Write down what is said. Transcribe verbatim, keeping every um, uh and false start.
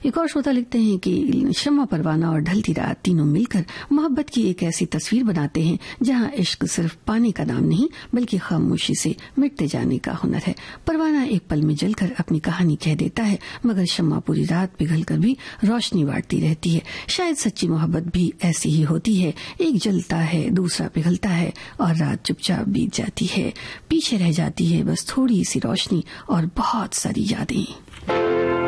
एक और श्रोता लिखते हैं कि शम्मा, परवाना और ढलती रात तीनों मिलकर मोहब्बत की एक ऐसी तस्वीर बनाते हैं जहां इश्क सिर्फ पाने का नाम नहीं बल्कि खामोशी से मिटते जाने का हुनर है। परवाना एक पल में जलकर अपनी कहानी कह देता है, मगर शम्मा पूरी रात पिघलकर भी रोशनी बांटती रहती है। शायद सच्ची मोहब्बत भी ऐसी ही होती है, एक जलता है, दूसरा पिघलता है और रात चुपचाप बीत जाती है। पीछे रह जाती है बस थोड़ी सी रोशनी और बहुत सारी यादें।